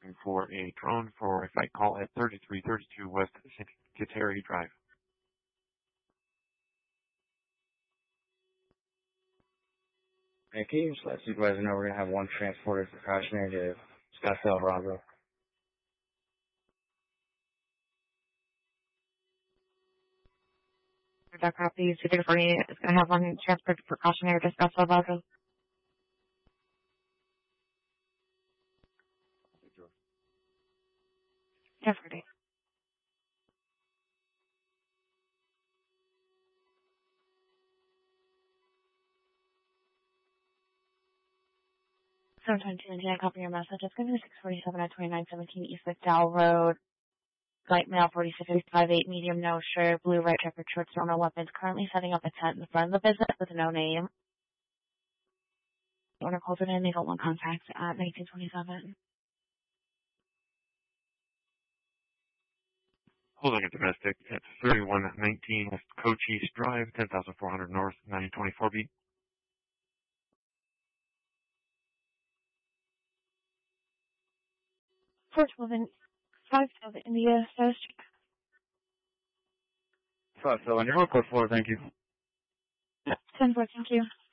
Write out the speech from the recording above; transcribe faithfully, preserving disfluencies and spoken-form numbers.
looking for a drone for a flight call at thirty-three thirty-two West Kateri Drive. Hey, can you just let supervisor know we're going to have one transported precautionary to Scottsdale Bravo? That copy, two thirty is going to have one transport precautionary to Scottsdale Bravo. Definitely. seven twenty-two, and I copy your message. It's going to be six forty-seven at twenty-nine seventeen East McDowell Road. Light mail forty-six fifty-five eight, medium no shirt, blue right checkered shorts, normal weapons. Currently setting up a tent in the front of the business with no name. The owner calls it in, they don't want contact at nineteen twenty-seven. Holding a domestic at thirty-one nineteen West Cochise Drive, ten thousand four hundred North, nine twenty-four beat. First woman, five seven India, status check. Five seven, you're on code four, thank you. ten four, thank you.